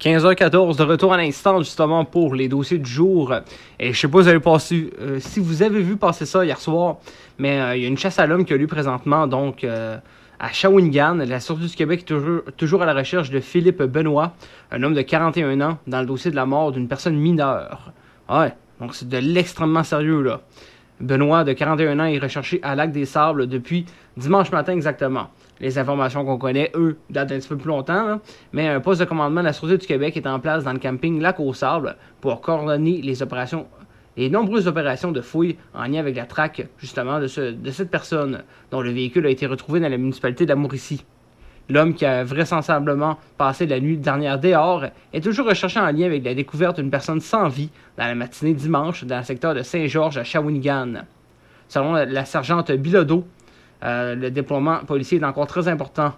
15h14 de retour à l'instant justement pour les dossiers du jour. Et je sais pas si vous avez vu passer ça hier soir, mais il y a une chasse à l'homme qui a lieu présentement donc à Shawinigan. La Sûreté du Québec est toujours à la recherche de Philippe Benoît, un homme de 41 ans, dans le dossier de la mort d'une personne mineure. Ouais, donc c'est de l'extrêmement sérieux là. Benoît, de 41 ans, est recherché à Lac-des-Sables depuis dimanche matin exactement. Les informations qu'on connaît, eux, datent d'un petit peu plus longtemps, là, mais un poste de commandement de la Sûreté du Québec est en place dans le camping Lac-aux-Sables pour coordonner les nombreuses opérations de fouilles en lien avec la traque, justement, de cette personne, dont le véhicule a été retrouvé dans la municipalité de la Mauricie. L'homme qui a vraisemblablement passé la nuit dernière dehors est toujours recherché en lien avec la découverte d'une personne sans vie dans la matinée dimanche dans le secteur de Saint-Georges à Shawinigan. Selon la sergente Bilodeau, le déploiement policier est encore très important.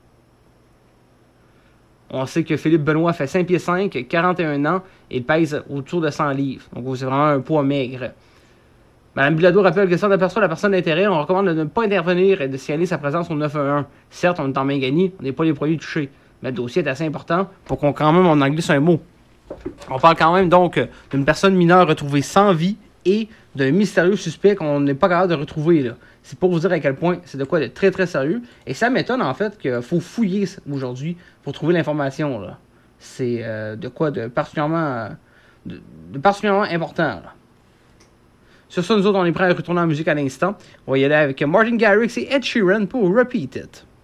On sait que Philippe Benoît fait 5 pieds 5, 41 ans et pèse autour de 100 livres. Donc c'est vraiment un poids maigre. Mme Bilodeau rappelle que si on aperçoit la personne d'intérêt, on recommande de ne pas intervenir et de signaler sa présence au 911. Certes, on est en main gagnée, on n'est pas les premiers touchés, mais le dossier est assez important pour qu'on quand même en glisse un mot. On parle quand même donc d'une personne mineure retrouvée sans vie et d'un mystérieux suspect qu'on n'est pas capable de retrouver là. C'est pour vous dire à quel point c'est de quoi de très très sérieux. Et ça m'étonne en fait qu'il faut fouiller aujourd'hui pour trouver l'information là. C'est de quoi de particulièrement important là. Sur ça, nous autres, on est prêts à retourner en musique à l'instant. On va y aller avec Martin Garrix et Ed Sheeran pour Repeat It.